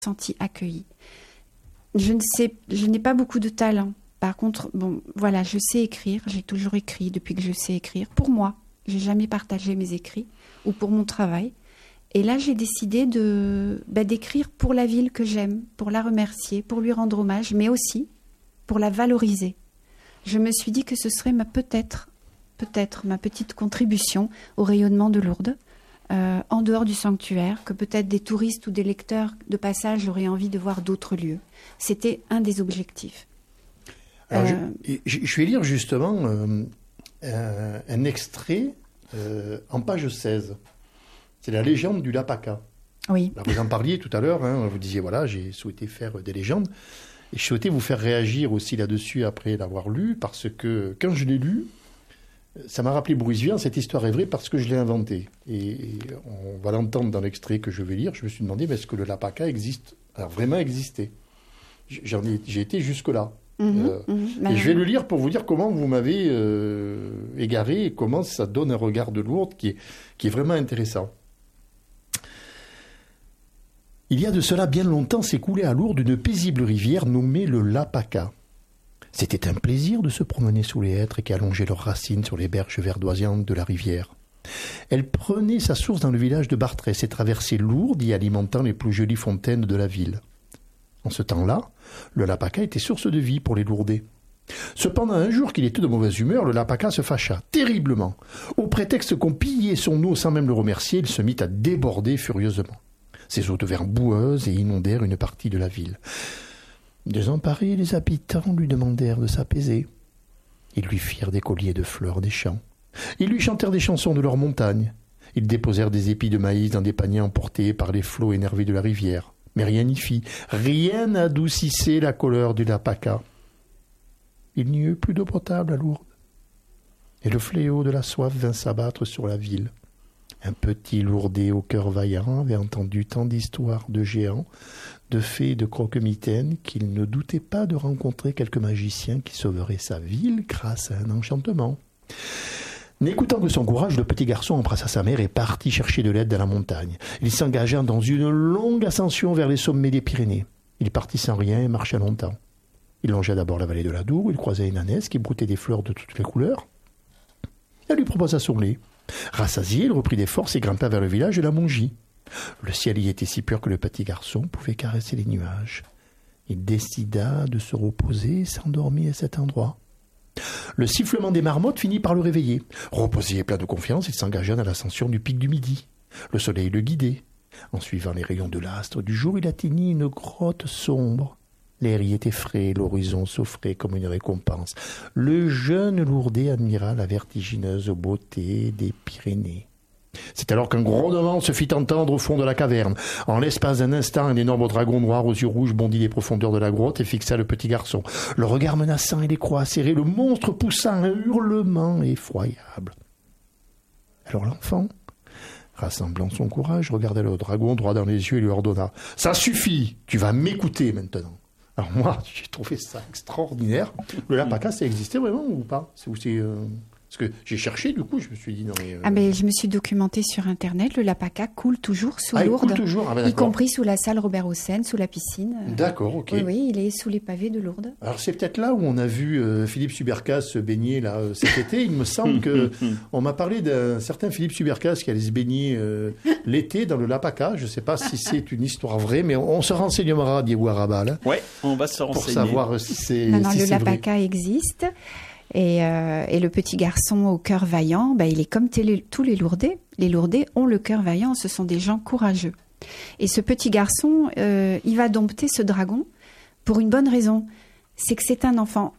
sentie accueillie. Je n'ai pas beaucoup de talent. Par contre, voilà, je sais écrire. J'ai toujours écrit depuis que je sais écrire. Pour moi, j'ai jamais partagé mes écrits ou pour mon travail. Et là, j'ai décidé d'écrire pour la ville que j'aime, pour la remercier, pour lui rendre hommage, mais aussi pour la valoriser. Je me suis dit que ce serait peut-être ma petite contribution au rayonnement de Lourdes, en dehors du sanctuaire, que peut-être des touristes ou des lecteurs de passage auraient envie de voir d'autres lieux. C'était un des objectifs. Alors, je vais lire justement un extrait en page 16. C'est la légende du Lapaka. Oui. Alors, vous en parliez tout à l'heure, vous disiez, voilà, j'ai souhaité faire des légendes. Et je souhaitais vous faire réagir aussi là-dessus après l'avoir lu, parce que quand je l'ai lu, ça m'a rappelé Boris Vian, cette histoire est vraie parce que je l'ai inventée. Et on va l'entendre dans l'extrait que je vais lire. Je me suis demandé, mais est-ce que le Lapaka existe, alors vraiment existé? J'ai été jusque-là. Et je vais le lire pour vous dire comment vous m'avez égaré et comment ça donne un regard de Lourdes qui est vraiment intéressant. Il y a de cela bien longtemps s'écoulait à Lourdes une paisible rivière nommée le Lapaka. C'était un plaisir de se promener sous les hêtres qui allongeaient leurs racines sur les berges verdoyantes de la rivière. Elle prenait sa source dans le village de Bartrès et traversait Lourdes, y alimentant les plus jolies fontaines de la ville. En ce temps-là, le Lapaka était source de vie pour les Lourdais. Cependant, un jour qu'il était de mauvaise humeur, le Lapaka se fâcha terriblement. Au prétexte qu'on pillait son eau sans même le remercier, il se mit à déborder furieusement. Ses eaux devinrent boueuses et inondèrent une partie de la ville. Désemparés, les habitants lui demandèrent de s'apaiser. Ils lui firent des colliers de fleurs des champs. Ils lui chantèrent des chansons de leurs montagnes. Ils déposèrent des épis de maïs dans des paniers emportés par les flots énervés de la rivière. Mais rien n'y fit. Rien n'adoucissait la colère du Lapaka. Il n'y eut plus d'eau potable à Lourdes. Et le fléau de la soif vint s'abattre sur la ville. Un petit Lourdais au cœur vaillant avait entendu tant d'histoires de géants, de fées et de croque-mitaines qu'il ne doutait pas de rencontrer quelque magicien qui sauverait sa ville grâce à un enchantement. N'écoutant que son courage, le petit garçon embrassa sa mère et partit chercher de l'aide dans la montagne. Il s'engagea dans une longue ascension vers les sommets des Pyrénées. Il partit sans rien et marcha longtemps. Il longea d'abord la vallée de la Dour, où il croisa une ânesse qui broutait des fleurs de toutes les couleurs. Elle lui proposa son lait. Rassasié, il reprit des forces et grimpa vers le village de la Mongie. Le ciel y était si pur que le petit garçon pouvait caresser les nuages. Il décida de se reposer et s'endormit à cet endroit. Le sifflement des marmottes finit par le réveiller. Reposé et plein de confiance, il s'engagea dans l'ascension du pic du Midi. Le soleil le guidait. En suivant les rayons de l'astre du jour, il atteignit une grotte sombre. L'air y était frais, l'horizon s'offrait comme une récompense. Le jeune Lourdais admira la vertigineuse beauté des Pyrénées. C'est alors qu'un grondement se fit entendre au fond de la caverne. En l'espace d'un instant, un énorme dragon noir aux yeux rouges bondit des profondeurs de la grotte et fixa le petit garçon. Le regard menaçant et les croix serrées, le monstre poussa un hurlement effroyable. Alors l'enfant, rassemblant son courage, regarda le dragon droit dans les yeux et lui ordonna « Ça suffit, tu vas m'écouter maintenant !» Alors moi, j'ai trouvé ça extraordinaire. Le Lapaka, ça existait vraiment ou pas? Parce que j'ai cherché, du coup, je me suis dit... non mais, je me suis documentée sur Internet. Le Lapaka coule toujours sous Lourdes. Il coule toujours, y compris sous la salle Robert Hossein, sous la piscine. D'accord, ok. Oui, il est sous les pavés de Lourdes. Alors c'est peut-être là où on a vu Philippe Subercas se baigner là, cet été. Il me semble qu'on m'a parlé d'un certain Philippe Subercas qui allait se baigner l'été dans le Lapaka. Je ne sais pas si c'est une histoire vraie, mais on se renseignera, Diego Arabal. Oui, on va se renseigner. Pour savoir si c'est Non, si le c'est Lapaka vrai. existe. Et le petit garçon au cœur vaillant, il est comme tous les Lourdais. Les Lourdais ont le cœur vaillant, ce sont des gens courageux. Et ce petit garçon, il va dompter ce dragon pour une bonne raison. C'est que c'est un enfant.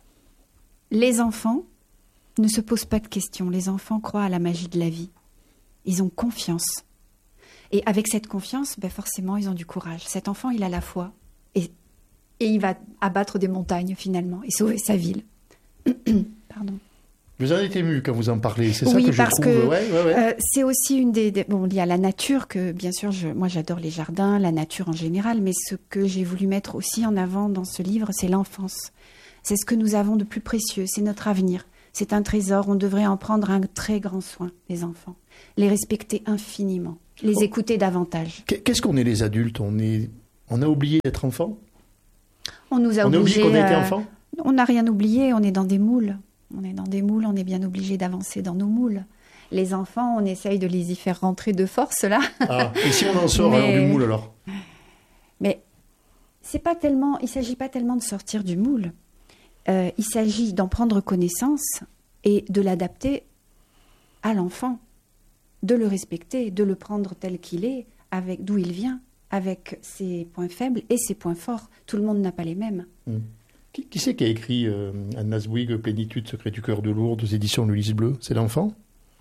Les enfants ne se posent pas de questions. Les enfants croient à la magie de la vie. Ils ont confiance. Et avec cette confiance, forcément, ils ont du courage. Cet enfant, il a la foi. Et il va abattre des montagnes, finalement, et sauver sa ville. Pardon. Vous en êtes ému quand vous en parlez, c'est ça oui, que je trouve. Oui, parce que c'est aussi une des... Bon, il y a la nature, que bien sûr, moi j'adore les jardins, la nature en général, mais ce que j'ai voulu mettre aussi en avant dans ce livre, c'est l'enfance. C'est ce que nous avons de plus précieux, c'est notre avenir. C'est un trésor, on devrait en prendre un très grand soin, les enfants. Les respecter infiniment, les écouter davantage. Qu'est-ce qu'on est les adultes ? On On a oublié d'être enfant? On nous a On a oublié obligés, qu'on était enfant? on n'a rien oublié, on est dans des moules. On est dans des moules, on est bien obligé d'avancer dans nos moules. Les enfants, on essaye de les y faire rentrer de force, là. Ah, et si on en sort alors du moule, alors? Mais il ne s'agit pas tellement de sortir du moule. Il s'agit d'en prendre connaissance et de l'adapter à l'enfant, de le respecter, de le prendre tel qu'il est, avec d'où il vient, avec ses points faibles et ses points forts. Tout le monde n'a pas les mêmes. Qui c'est qui a écrit Anne Nasboig, Plénitude, secret du cœur de Lourdes, aux éditions Le Lys Bleu? C'est l'enfant?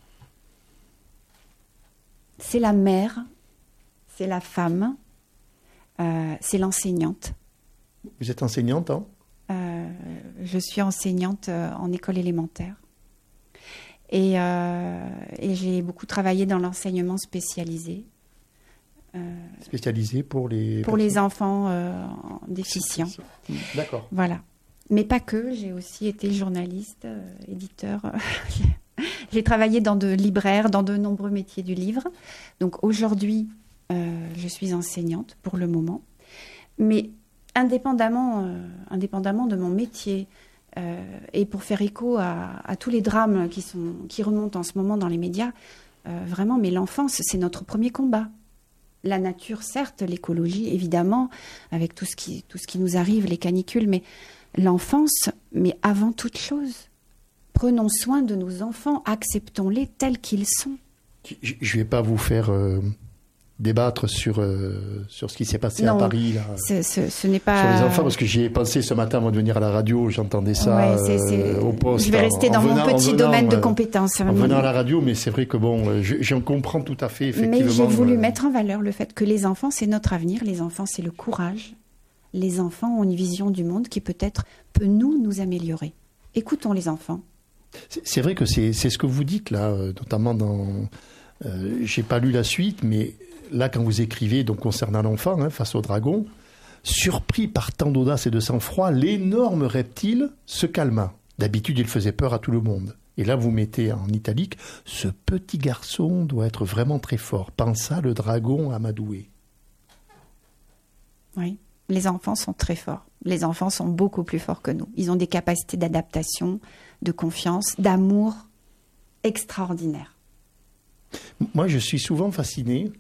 C'est la mère, c'est la femme, c'est l'enseignante. Vous êtes enseignante, hein? Je suis enseignante en école élémentaire. Et j'ai beaucoup travaillé dans l'enseignement spécialisé. Spécialisé pour les enfants déficients. D'accord. Voilà. Mais pas que, j'ai aussi été journaliste, éditeur. J'ai travaillé dans de libraires, dans de nombreux métiers du livre. Donc aujourd'hui, je suis enseignante pour le moment. Mais indépendamment de mon métier, et pour faire écho à tous les drames qui remontent en ce moment dans les médias, vraiment, mais l'enfance, c'est notre premier combat. La nature, certes, l'écologie, évidemment, avec tout ce qui nous arrive, les canicules, mais l'enfance, mais avant toute chose. Prenons soin de nos enfants, acceptons-les tels qu'ils sont. Je ne vais pas vous faire débattre sur ce qui s'est passé à Paris. Là, ce n'est pas... Sur les enfants, parce que j'y ai pensé ce matin avant de venir à la radio, j'entendais ça au poste. Je vais rester dans mon petit domaine de compétences. En venant à la radio, mais c'est vrai que bon, j'en comprends tout à fait, effectivement. Mais j'ai voulu mettre en valeur le fait que les enfants, c'est notre avenir, les enfants, c'est le courage. Les enfants ont une vision du monde qui peut-être peut nous améliorer. Écoutons les enfants. C'est vrai que c'est ce que vous dites là, notamment dans... j'ai pas lu la suite, mais là, quand vous écrivez donc concernant l'enfant, face au dragon, surpris par tant d'audace et de sang-froid, l'énorme reptile se calma. D'habitude, il faisait peur à tout le monde. Et là, vous mettez en italique, ce petit garçon doit être vraiment très fort. Pensa le dragon amadoué. Oui, les enfants sont très forts. Les enfants sont beaucoup plus forts que nous. Ils ont des capacités d'adaptation, de confiance, d'amour extraordinaires. Moi, je suis souvent fasciné.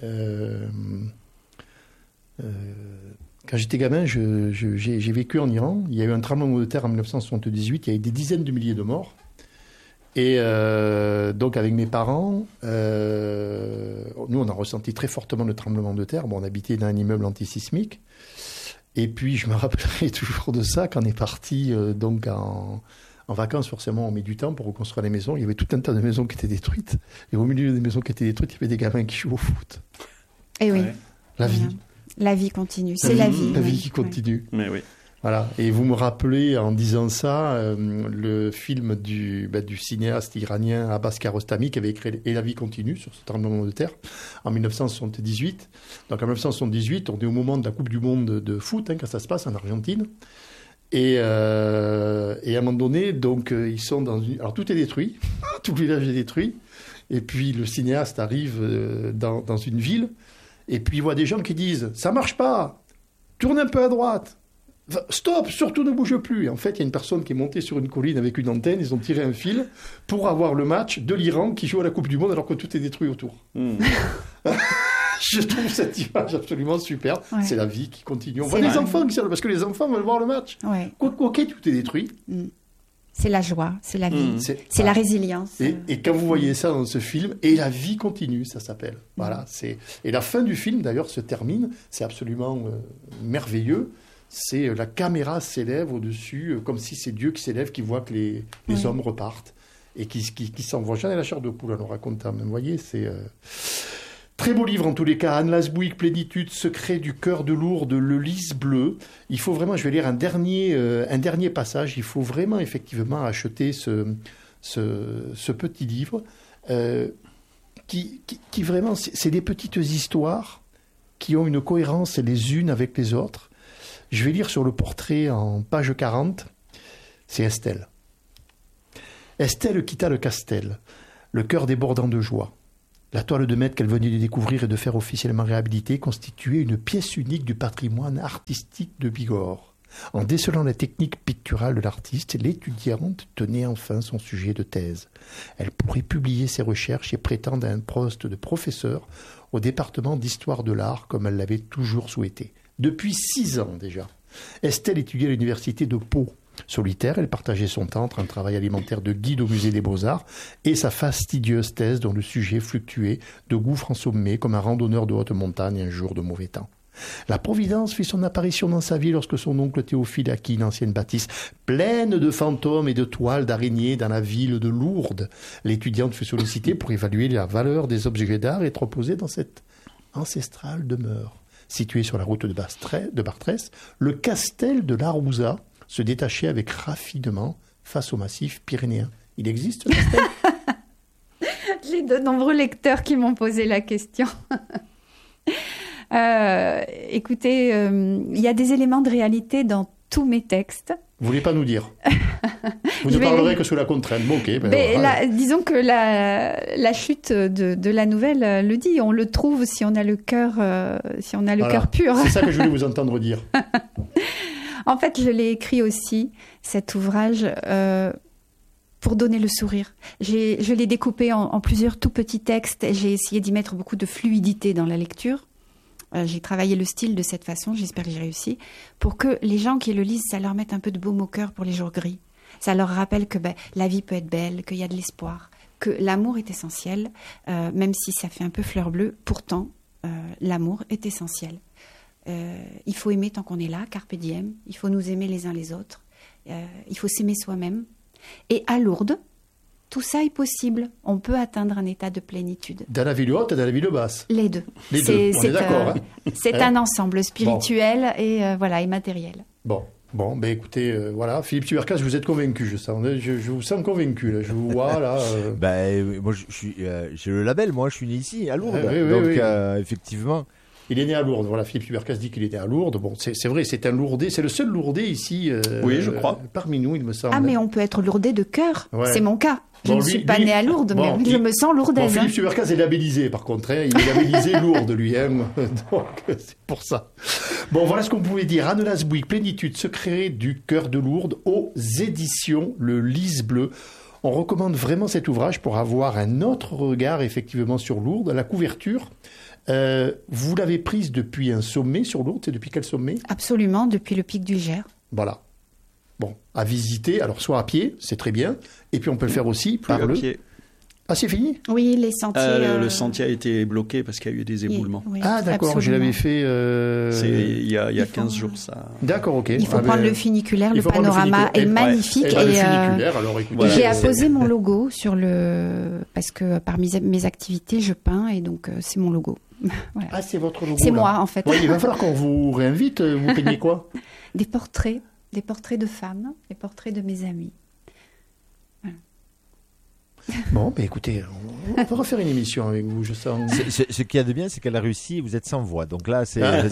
Quand j'étais gamin, j'ai vécu en Iran. Il y a eu un tremblement de terre en 1978. Il y a eu des dizaines de milliers de morts. Et donc, avec mes parents, nous, on a ressenti très fortement le tremblement de terre. Bon, on habitait dans un immeuble antisismique. Et puis, je me rappellerai toujours de ça quand on est parti donc en vacances. Forcément, on met du temps pour reconstruire les maisons. Il y avait tout un tas de maisons qui étaient détruites. Et au milieu des maisons qui étaient détruites, il y avait des gamins qui jouaient au foot. Et oui. La vie. La vie continue. C'est la vie. La vie qui continue. Mais oui. Voilà. Et vous me rappelez, en disant ça, le film du cinéaste iranien Abbas Kiarostami qui avait écrit « Et la vie continue » sur ce tremblement de terre en 1978. Donc en 1978, on est au moment de la Coupe du Monde de foot, quand ça se passe en Argentine. Et à un moment donné, donc, ils sont dans une... Alors tout est détruit, tout le village est détruit. Et puis le cinéaste arrive dans une ville, et puis il voit des gens qui disent « Ça marche pas, tourne un peu à droite. Stop, surtout ne bouge plus !» Et en fait, il y a une personne qui est montée sur une colline avec une antenne, ils ont tiré un fil pour avoir le match de l'Iran qui joue à la Coupe du Monde alors que tout est détruit autour. Je trouve cette image absolument superbe. Ouais. C'est la vie qui continue. On voit les enfants qui sont là, parce que les enfants veulent voir le match. Ouais. Ok, tout est détruit. C'est la joie, c'est la vie, c'est la résilience. Et quand vous voyez ça dans ce film, et la vie continue, ça s'appelle. Voilà. Et la fin du film, d'ailleurs, se termine. C'est absolument merveilleux. C'est la caméra s'élève au-dessus, comme si c'est Dieu qui s'élève, qui voit que les hommes repartent et qui s'envoient. J'en ai la chair de poule en le racontant. Vous voyez, c'est... Très beau livre en tous les cas, Anne Nasboig, Plénitude, secret du cœur de Lourdes, Le Lys Bleu. Il faut vraiment, je vais lire un dernier passage, il faut vraiment effectivement acheter ce petit livre qui vraiment, c'est des petites histoires qui ont une cohérence les unes avec les autres. Je vais lire sur le portrait en page 40, c'est Estelle. Estelle quitta le castel, le cœur débordant de joie. La toile de maître qu'elle venait de découvrir et de faire officiellement réhabiliter constituait une pièce unique du patrimoine artistique de Bigorre. En décelant la technique picturale de l'artiste, l'étudiante tenait enfin son sujet de thèse. Elle pourrait publier ses recherches et prétendre à un poste de professeur au département d'histoire de l'art comme elle l'avait toujours souhaité. Depuis 6 ans déjà, Estelle étudiait à l'université de Pau. Solitaire, elle partageait son temps entre un travail alimentaire de guide au musée des Beaux-Arts et sa fastidieuse thèse dont le sujet fluctuait de gouffres en sommet comme un randonneur de haute montagne un jour de mauvais temps. La Providence fit son apparition dans sa vie lorsque son oncle Théophile acquit une ancienne bâtisse pleine de fantômes et de toiles d'araignées dans la ville de Lourdes. L'étudiante fut sollicitée pour évaluer la valeur des objets d'art et être reposée dans cette ancestrale demeure. Située sur la route de Bartrès, le castel de l'Arouza se détachait avec raffinement face au massif pyrénéen. Il existe, ce castel ? J'ai de nombreux lecteurs qui m'ont posé la question. Écoutez, il y a des éléments de réalité dans tous mes textes. Vous voulez pas nous dire ? Vous ne parlerez que sous la contrainte. Bon, ok. Disons que la chute de la nouvelle le dit. On le trouve si on a le cœur, cœur pur. C'est ça que je voulais vous entendre dire. En fait, je l'ai écrit aussi, cet ouvrage, pour donner le sourire. Je l'ai découpé en plusieurs tout petits textes. J'ai essayé d'y mettre beaucoup de fluidité dans la lecture. J'ai travaillé le style de cette façon, j'espère que j'ai réussi, pour que les gens qui le lisent, ça leur mette un peu de baume au cœur pour les jours gris. Ça leur rappelle que la vie peut être belle, qu'il y a de l'espoir, que l'amour est essentiel, même si ça fait un peu fleur bleue, pourtant, l'amour est essentiel. Il faut aimer tant qu'on est là, carpe diem, il faut nous aimer les uns les autres, il faut s'aimer soi-même. Et à Lourdes, tout ça est possible. On peut atteindre un état de plénitude. Dans la ville haute et dans la ville basse. Les deux. On est d'accord. C'est un ensemble spirituel et matériel. Bon, écoutez, voilà, Philippe Subercase, vous êtes convaincu, je vous sens convaincu, là, je vous vois, là. Moi, j'ai le label, moi, je suis né ici, à Lourdes, oui. Effectivement... Il est né à Lourdes. Voilà, Philippe Subercase dit qu'il est né à Lourdes. Bon, c'est vrai, c'est un Lourdais. C'est le seul Lourdais ici. Oui, je crois. Parmi nous, il me semble. Ah, mais on peut être Lourdais de cœur. Ouais. C'est mon cas. Je ne suis pas né à Lourdes, mais je me sens lourdaise. Philippe Subercase est labellisé, par contre. Hein. Il est labellisé Lourdes, lui. Hein. Donc, c'est pour ça. Bon, voilà ce qu'on pouvait dire. Anne Lasbouic, Plénitude, secret du cœur de Lourdes, aux éditions Le Lys Bleu. On recommande vraiment cet ouvrage pour avoir un autre regard, effectivement, sur Lourdes. La couverture... vous l'avez prise depuis un sommet sur Lourdes. C'est depuis quel sommet ? Absolument, depuis le pic du Gers. Voilà. Bon, à visiter, alors soit à pied, c'est très bien, et puis on peut le faire aussi par pied. Ah, c'est fini ? Oui, les sentiers... Le sentier a été bloqué parce qu'il y a eu des éboulements. Oui, ah, d'accord, je l'avais fait... Il y a 15 jours, ça... D'accord, ok. Il faut prendre le funiculaire, le panorama est magnifique. Et le funiculaire, alors écoutez... J'ai apposé mon logo sur le... Parce que par mes activités, je peins, et donc c'est mon logo. Voilà. Ah, c'est votre logo. C'est là. Moi, en fait. Ouais, il va falloir qu'on vous réinvite. Vous peignez quoi ? Des portraits de femmes, des portraits de mes amis. Voilà. Bon, écoutez, on va refaire une émission avec vous, je sens. Ce qu'il y a de bien, c'est qu'elle a réussi, vous êtes sans voix. Donc là, c'est un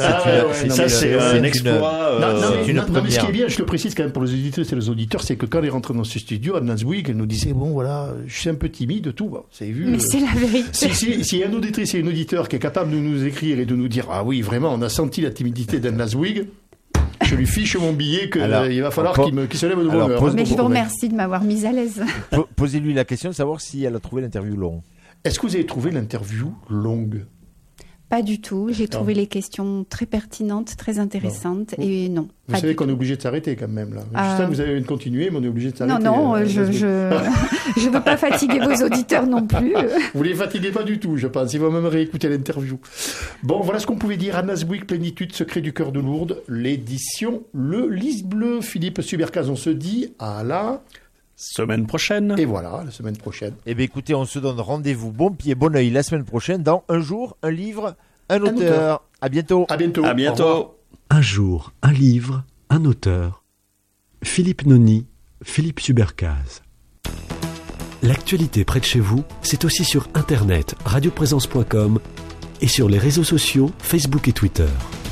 exploit. Mais ce qui est bien, je le précise quand même pour les auditeurs et les auditeurs, c'est que quand elle est rentrée dans ce studio, Anne Lasbouic, elle nous disait, bon voilà, je suis un peu timide, tout. Bon, c'est vu. Mais c'est la vérité. S'il y a un auditrice et un auditeur qui est capable de nous écrire et de nous dire, ah oui, vraiment, on a senti la timidité d'Anne Lasbouic, je lui fiche mon billet qu'il va falloir qu'il se lève de bonne heure. Mais je vous remercie de m'avoir mise à l'aise. Posez-lui la question de savoir si elle a trouvé l'interview longue. Est-ce que vous avez trouvé l'interview longue ? Pas du tout. J'ai trouvé les questions très pertinentes, très intéressantes. Et non. Vous savez qu'on est obligé de s'arrêter quand même, là. Je sais que vous avez continué, mais on est obligé de s'arrêter. Non, je ne veux pas fatiguer vos auditeurs non plus. Vous ne les fatiguez pas du tout, je pense. Ils vont même réécouter l'interview. Bon, voilà ce qu'on pouvait dire. Anne Lasbouic, Plénitude, secret du cœur de Lourdes, l'édition Le Lys Bleu. Philippe Subercase, on se dit à la... semaine prochaine. Et voilà, la semaine prochaine. Eh bien, écoutez, on se donne rendez-vous bon pied, bon oeil la semaine prochaine dans Un jour, un livre, un auteur. À bientôt. À bientôt. À bientôt. Un jour, un livre, un auteur. Philippe Noni, Philippe Subercase. L'actualité près de chez vous, c'est aussi sur Internet, radioprésence.com et sur les réseaux sociaux, Facebook et Twitter.